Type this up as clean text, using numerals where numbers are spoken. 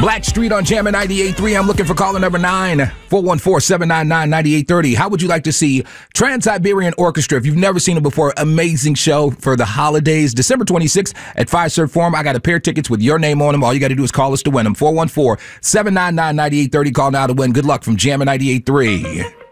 Black Street on Jammin' 98.3. I'm looking for caller number 9, 414-799-9830. How would you like to see Trans-Siberian Orchestra? If you've never seen it before, amazing show for the holidays. December 26th at Fiserv Forum. I got a pair of tickets with your name on them. All you got to do is call us to win them. 414-799-9830. Call now to win. Good luck from Jammin' 98.3.